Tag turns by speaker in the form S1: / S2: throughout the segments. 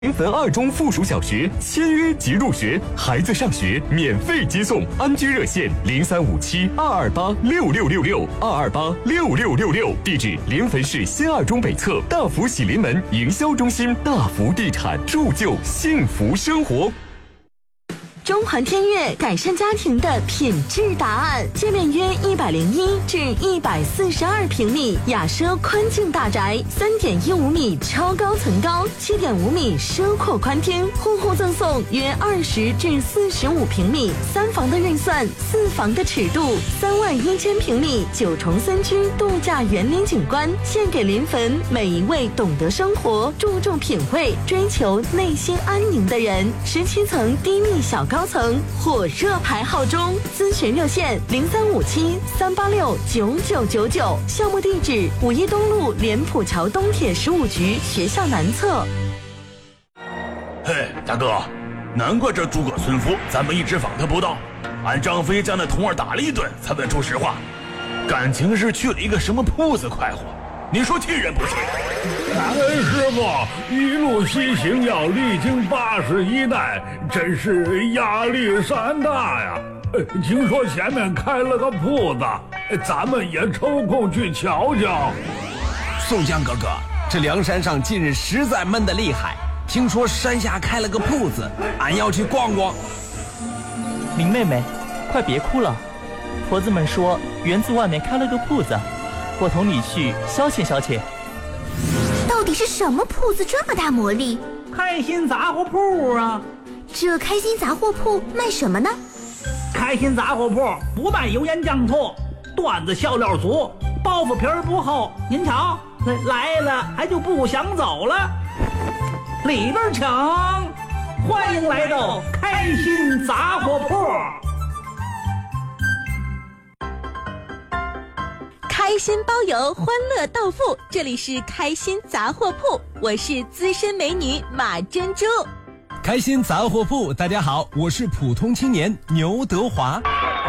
S1: 临汾二中附属小学签约即入学，孩子上学免费接送，安居热线035722826666，2286666，地址临汾市新二中北侧大福喜临门营销中心，大福地产铸就幸福生活。
S2: 中环天悦改善家庭的品质答案，界面约101至142平米雅奢宽净大宅，3.15米超高层高，7.5米奢阔宽厅，户户赠送约20至45平米3房的预算，4房的尺度，31000平米9重3居度假园林景观，献给临汾每一位懂得生活、注重品味、追求内心安宁的人。17层低密小高层火热排号中，咨询热线0357-386-9999，项目地址5一东路莲浦桥东铁15局学校南侧。
S3: 嘿，大哥，难怪这诸葛孙夫咱们一直访他不到，俺张飞将那童儿打了一顿才问出实话，感情是去了一个什么铺子快活，你说气人不气？
S4: 感恩师傅一路西行，要历经81代，真是压力山大呀。听说前面开了个铺子，咱们也抽空去瞧瞧。
S5: 宋江哥哥，这梁山上近日实在闷得厉害，听说山下开了个铺子，俺要去逛逛。
S6: 林妹妹，快别哭了，婆子们说园子外面开了个铺子，我同你去消遣消遣。
S7: 到底是什么铺子这么大魔力？
S8: 开心杂货铺啊！
S7: 这开心杂货铺卖什么呢？
S8: 开心杂货铺不卖油盐酱醋，段子笑料足，包袱皮儿不厚。您瞧，来了还就不想走了。里边请，欢迎来到开心杂货铺。
S2: 开心包邮，欢乐到付，这里是开心杂货铺，我是资深美女马珍珠。
S5: 开心杂货铺，大家好，我是普通青年牛德华。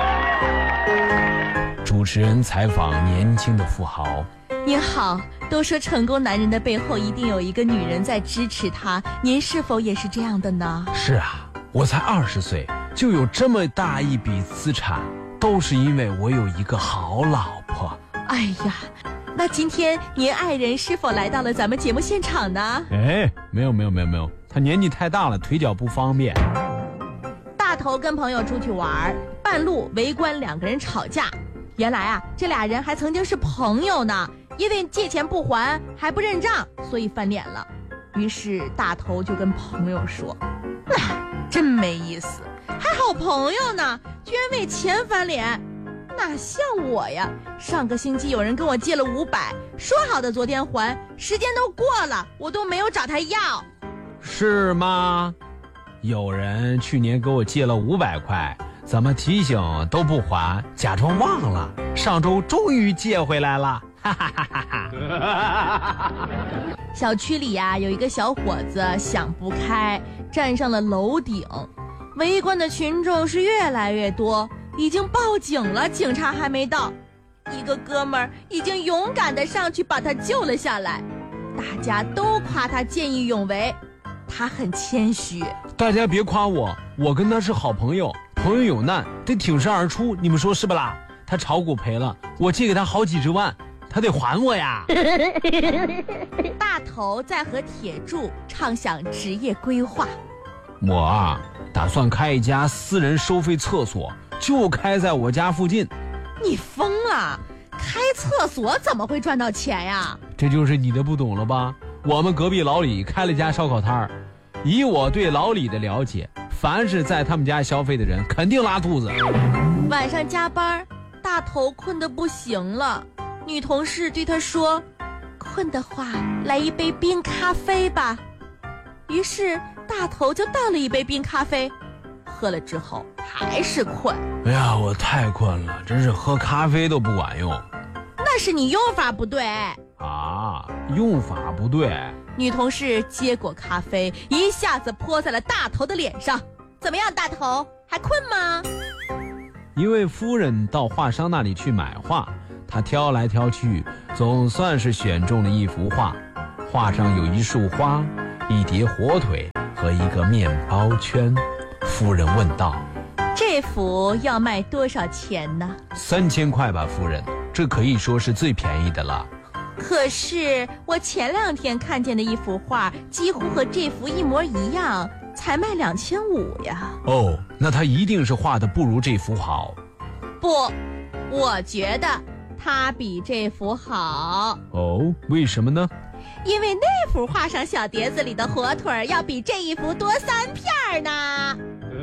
S5: 主持人采访年轻的富豪。
S2: 您好，都说成功男人的背后一定有一个女人在支持他，您是否也是这样的呢？
S5: 是啊，我才20岁就有这么大一笔资产，都是因为我有一个好老婆。
S2: 哎呀，那今天您爱人是否来到了咱们节目现场呢？
S5: 没有，他年纪太大了，腿脚不方便。
S2: 大头跟朋友出去玩，半路围观2个人吵架。原来啊，这俩人还曾经是朋友呢，因为借钱不还还不认账，所以翻脸了。于是大头就跟朋友说：“真没意思，还好朋友呢，居然为钱翻脸。哪像我呀，上个星期有人跟我借了500，说好的昨天还，时间都过了，我都没有找他要。”
S5: 是吗？有人去年给我借了500块，怎么提醒都不还，假装忘了，上周终于借回来了，哈哈哈哈哈。
S2: 小区里啊，有一个小伙子想不开，站上了楼顶，围观的群众是越来越多，已经报警了，警察还没到，一个哥们儿已经勇敢地上去把他救了下来，大家都夸他见义勇为，他很谦虚。
S5: 大家别夸我，我跟他是好朋友，朋友有难得挺身而出，你们说是不啦？他炒股赔了，我借给他好几十万，他得还我呀。
S2: 大头在和铁柱畅想职业规划。
S5: 我啊，打算开一家私人收费厕所，就开在我家附近。
S2: 你疯了？开厕所怎么会赚到钱呀？
S5: 这就是你的不懂了吧？我们隔壁老李开了家烧烤摊儿，以我对老李的了解，凡是在他们家消费的人肯定拉肚子。
S2: 晚上加班，大头困得不行了，女同事对他说：“困的话，来一杯冰咖啡吧。”于是大头就倒了一杯冰咖啡，喝了之后还是困。
S5: 哎呀，我太困了，真是喝咖啡都不管用。
S2: 那是你用法不对
S5: 啊，用法不对。
S2: 女同事接过咖啡，一下子泼在了大头的脸上。怎么样，大头还困吗？
S5: 一位夫人到画商那里去买画，她挑来挑去，总算是选中了一幅画。画上有一束花， 一碟火腿和一个面包圈。夫人问道：
S9: 这幅要卖多少钱呢
S5: ？3000块吧，夫人，这可以说是最便宜的了。
S9: 可是我前2天看见的一幅画几乎和这幅一模一样，才卖2500呀。
S5: 哦，那他一定是画的不如这幅好。
S9: 不，我觉得他比这幅好。
S5: 哦，为什么呢？
S9: 因为那幅画上小碟子里的火腿要比这一幅多3片呢。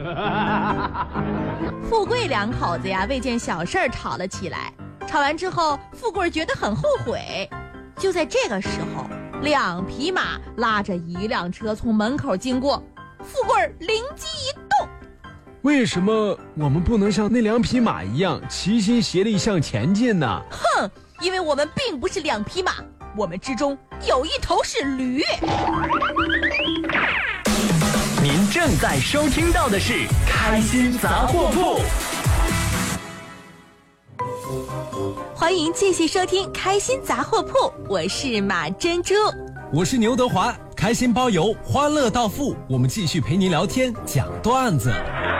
S9: 富贵两口子呀，为件小事儿吵了起来。吵完之后，富贵觉得很后悔。就在这个时候，2匹马拉着1辆车从门口经过。富贵灵机一动，
S5: 为什么我们不能像那2匹马一样齐心协力向前进呢？
S9: 哼，因为我们并不是2匹马，我们之中有一头是驴。
S1: 您正在收听到的是开心杂货铺。
S9: 欢迎继续收听开心杂货铺，我是马珍珠，
S10: 我是牛德华。开心包邮，欢乐到付，我们继续陪您聊天讲段子。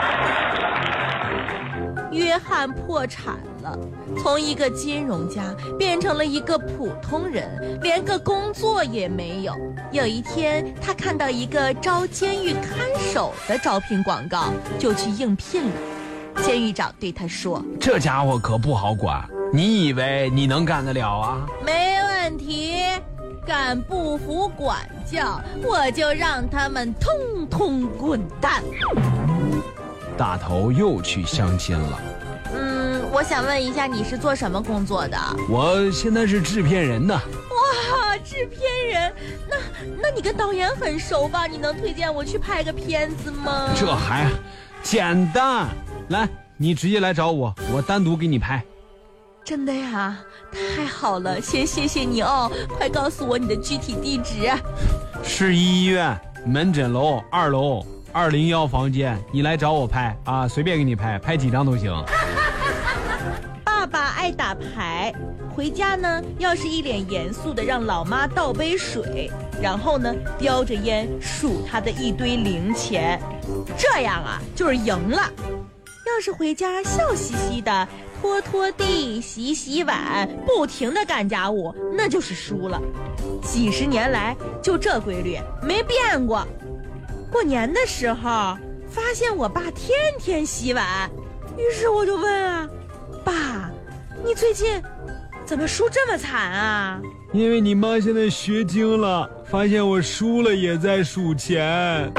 S9: 约翰破产了，从一个金融家变成了一个普通人，连个工作也没有。有一天，他看到一个招监狱看守的招聘广告，就去应聘了。监狱长对他说：
S5: 这家伙可不好管，你以为你能干得了啊？
S9: 没问题，敢不服管教，我就让他们通通滚蛋。
S5: 大头又去相亲了。
S9: 我想问一下，你是做什么工作的？
S5: 我现在是制片人呢。
S9: 哇，制片人，那你跟导演很熟吧？你能推荐我去拍个片子吗？
S5: 这还简单，来，你直接来找我，我单独给你拍。
S9: 真的呀？太好了，先谢谢你哦，快告诉我你的具体地址。
S5: 市医院门诊楼2楼201房间，你来找我拍啊，随便给你拍，拍几张都行。
S9: 爸爸爱打牌，回家呢要是一脸严肃的让老妈倒杯水，然后呢叼着烟数他的一堆零钱，这样啊就是赢了。要是回家笑嘻嘻的拖拖地洗洗碗，不停的干家务，那就是输了。几十年来就这规律没变过。过年的时候发现我爸天天洗碗，于是我就问啊，爸，你最近怎么输这么惨啊？
S5: 因为你妈现在学精了，发现我输了也在数钱。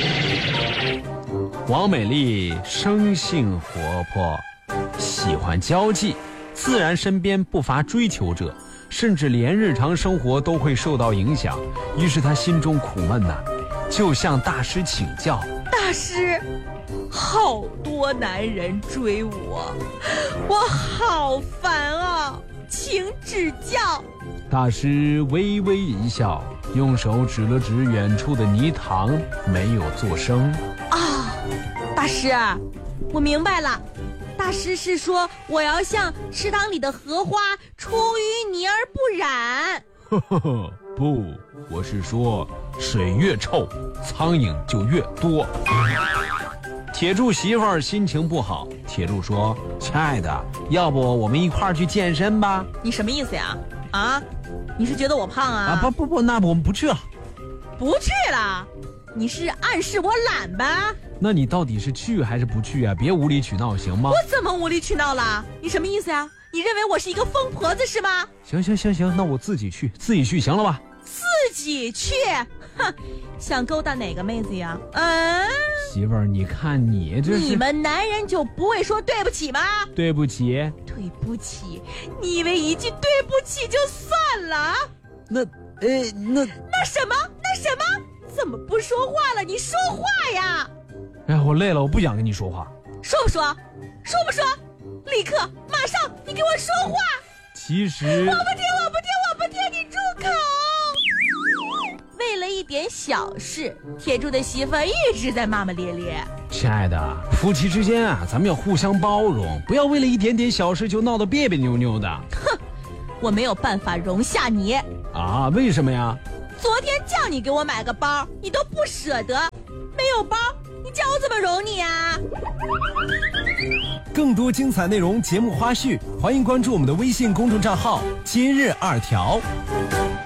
S5: 王美丽生性活泼，喜欢交际，自然身边不乏追求者，甚至连日常生活都会受到影响。于是她心中苦闷呐，就向大师请教。
S9: 大师，好多男人追我，我好烦啊，请指教。
S5: 大师微微一笑，用手指了指远处的泥塘，没有作声。
S9: 大师，我明白了，大师是说我要像池塘里的荷花，出淤泥而不染。
S5: 不，我是说水越臭，苍蝇就越多。铁柱媳妇儿心情不好，铁柱说：亲爱的，要不我们一块儿去健身吧？
S9: 你什么意思呀？啊，你是觉得我胖啊？
S5: 不，那我们不去了。
S9: 不去了？你是暗示我懒吧？
S5: 那你到底是去还是不去啊？别无理取闹行吗？
S9: 我怎么无理取闹了？你什么意思呀？你认为我是一个疯婆子是吗？
S5: 行，那我自己去行了吧？
S9: 自己去？哼，想勾搭哪个妹子呀？
S5: 媳妇儿，你看你这是……
S9: 你们男人就不会说对不起吗？
S5: 对不起，
S9: 你以为一句对不起就算了？
S5: 那
S9: 什么？怎么不说话了？你说话呀！
S5: 哎，我累了，我不想跟你说话。
S9: 说不说？立刻，马上，你给我说话！
S5: 其实
S9: 我不听，你住口！为了一点小事，铁柱的媳妇一直在骂骂咧咧。
S5: 亲爱的，夫妻之间啊，咱们要互相包容，不要为了一点点小事就闹得别别扭扭的。
S9: 哼，我没有办法容下你。
S5: 啊？为什么呀？
S9: 昨天叫你给我买个包，你都不舍得，没有包，你叫我怎么容你啊？
S10: 更多精彩内容、节目花絮，欢迎关注我们的微信公众账号“今日2条”。